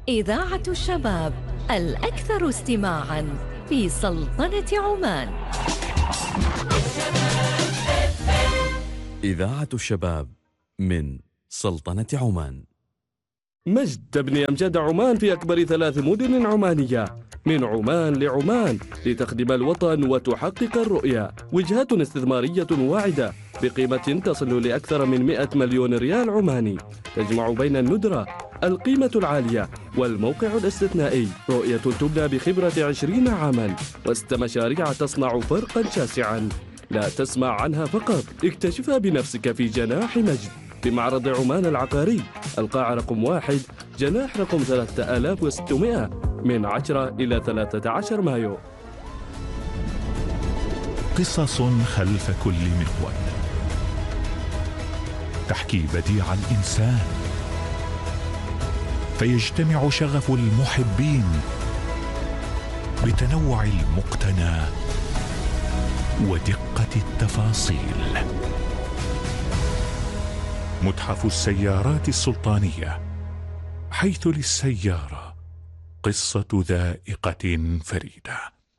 إذاعة الشباب الأكثر استماعاً في سلطنة عمان. إذاعة الشباب من سلطنة عمان. مجد تبني أمجاد عمان في أكبر 3 مدن عمانية من عمان لعمان لتخدم الوطن وتحقق الرؤية. وجهات استثمارية واعدة بقيمة تصل لأكثر من 100 مليون ريال عماني تجمع بين الندرة، القيمة العالية والموقع الاستثنائي. رؤية تبنى بخبرة 20 عاما و6 مشاريع تصنع فرقا شاسعا لا تسمع عنها فقط، اكتشفها بنفسك في جناح مجد بمعرض عمان العقاري، القاعة رقم 1، جناح رقم 3600 من 10 إلى 13 مايو. قصص خلف كل مقود تحكي بديع الإنسان، فيجتمع شغف المحبين بتنوع المقتنى ودقة التفاصيل. متحف السيارات السلطانية، حيث للسيارة قصة ذائقة فريدة.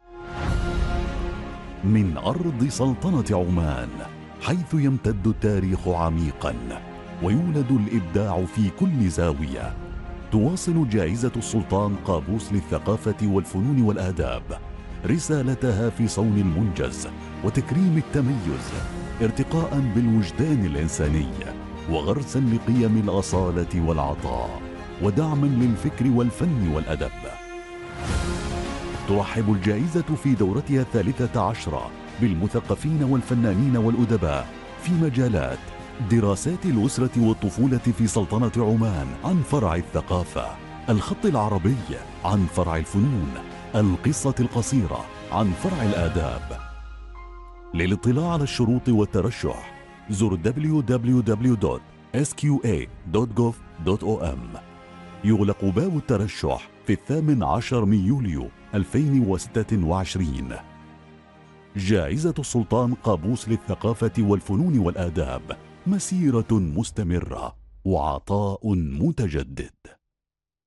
من أرض سلطنة عمان، حيث يمتد التاريخ عميقا ويولد الإبداع في كل زاوية، تواصل جائزة السلطان قابوس للثقافة والفنون والآداب رسالتها في صون المنجز وتكريم التميز، ارتقاء بالوجدان الإنساني وغرسا لقيم الأصالة والعطاء ودعما للفكر والفن والأدب. ترحب الجائزة في دورتها 13 بالمثقفين والفنانين والأدباء في مجالات دراسات الأسرة والطفولة في سلطنة عمان عن فرع الثقافة، الخط العربي عن فرع الفنون، القصة القصيرة عن فرع الآداب. للاطلاع على الشروط والترشح زر www.sqa.gov.om. يغلق باب الترشح في 18 من يوليو 2026. جائزة السلطان قابوس للثقافة والفنون والآداب، مسيرة مستمرة وعطاء متجدد.